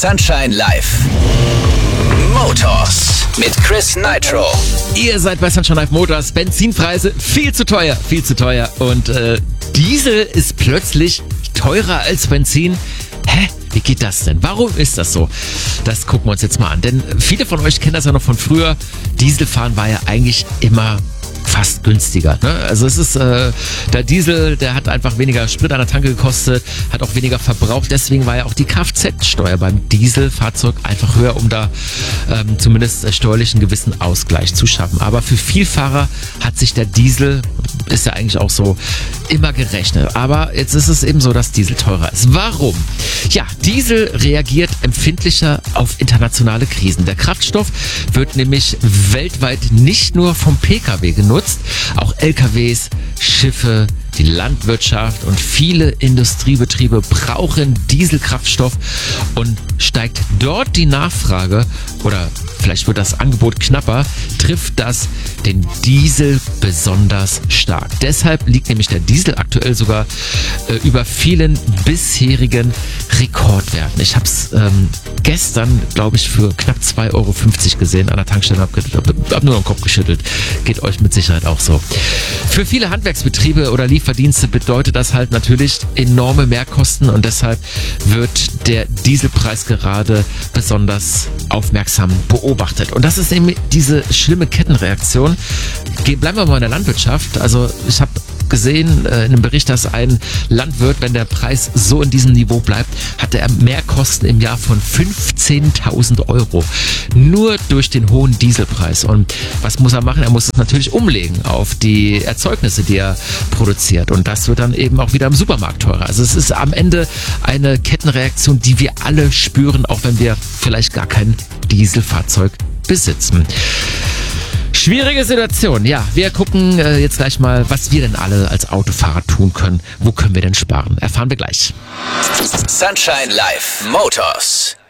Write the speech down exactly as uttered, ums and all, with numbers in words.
Sunshine Live. Motors mit Chris Nitro. Ihr seid bei Sunshine Live Motors. Benzinpreise viel zu teuer, viel zu teuer. Und äh, Diesel ist plötzlich teurer als Benzin. Hä? Wie geht das denn? Warum ist das so? Das gucken wir uns jetzt mal an. Denn viele von euch kennen das ja noch von früher. Dieselfahren war ja eigentlich immer fast günstiger. Ne? Also es ist, äh, der Diesel, der hat einfach weniger Sprit an der Tanke gekostet, hat auch weniger verbraucht. Deswegen war ja auch die Kfz-Steuer beim Dieselfahrzeug einfach höher, um da ähm, zumindest steuerlich einen gewissen Ausgleich zu schaffen. Aber für Vielfahrer hat sich der Diesel, ist ja eigentlich auch so, immer gerechnet. Aber jetzt ist es eben so, dass Diesel teurer ist. Warum? Ja, Diesel reagiert empfindlicher auf internationale Krisen. Der Kraftstoff wird nämlich weltweit nicht nur vom Pkw genutzt, auch L K Ws, Schiffe, die Landwirtschaft und viele Industriebetriebe brauchen Dieselkraftstoff, und steigt dort die Nachfrage oder vielleicht wird das Angebot knapper, trifft das den Diesel besonders stark. Deshalb liegt nämlich der Diesel aktuell sogar äh, über vielen bisherigen Rekordwerten. Ich habe es ähm, gestern, glaube ich, für knapp zwei Euro fünfzig gesehen an der Tankstelle, habe hab, hab nur den Kopf geschüttelt. Geht euch mit Sicherheit auch so. Für viele Handwerksbetriebe oder Lieferdienste bedeutet das halt natürlich enorme Mehrkosten, und deshalb wird der Dieselpreis gerade besonders aufmerksam beobachtet. Und das ist eben diese schlimme Kettenreaktion. Bleiben wir mal in der Landwirtschaft. Also ich habe gesehen äh, in einem Bericht, dass ein Landwirt, wenn der Preis so in diesem Niveau bleibt, hatte er Mehrkosten im Jahr von fünfzehntausend Euro. Nur durch den hohen Dieselpreis. Und was muss er machen? Er muss es natürlich umlegen auf die Erzeugnisse, die er produziert. Und das wird dann eben auch wieder im Supermarkt teurer. Also es ist am Ende eine Kettenreaktion, die wir alle spüren, auch wenn wir vielleicht gar kein Dieselfahrzeug besitzen. Schwierige Situation. Ja, wir gucken äh, jetzt gleich mal, was wir denn alle als Autofahrer tun können. Wo können wir denn sparen? Erfahren wir gleich. Sunshine Live Motors.